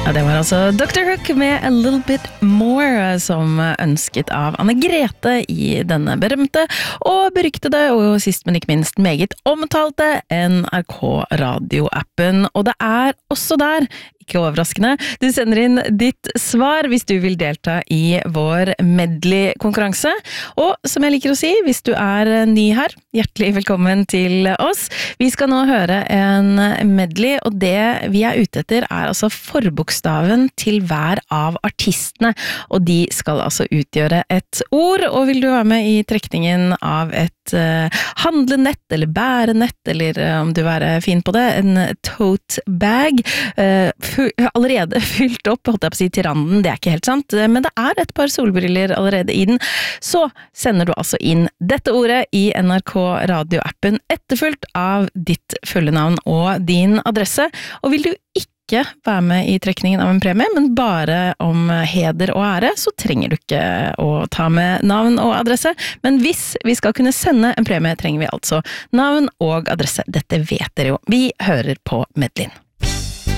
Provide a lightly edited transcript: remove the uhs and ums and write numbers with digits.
Ja, det var altså Dr. Hook med A Little Bit More, som ønsket av Anne Grete i denne berømte og beryktede, og sist men ikke minst meget omtalte NRK Radio-appen. Og det er også der, ikke overraskende, du sender inn ditt svar hvis du vil delta i vår medley-konkurranse. Og som jeg liker å si, hvis du er ny her, hjertelig velkommen til oss. Vi skal nå høre en medley, og det vi er ute etter er altså forbokstaven til hver av artistene, og de skal altså utgjøre et ord. Og vil du være med i trekningen av et handlenett, eller bærenett, eller om du er fin på det, en tote bag, allerede fylt opp, holdt jeg på å si til randen, det er ikke helt sant, men det er et par solbriller allerede i den, så sender du altså inn dette ordet i NRK Radio-appen, etterfulgt av ditt fulle navn og din adresse. Og vil du ikke være med i trekningen av en premie, men bare om heder og ære, så trenger du ikke å ta med navn og adresse. Men hvis vi skal kunne sende en premie, trenger vi altså navn og adresse. Dette vet dere jo. Vi hører på medleyen.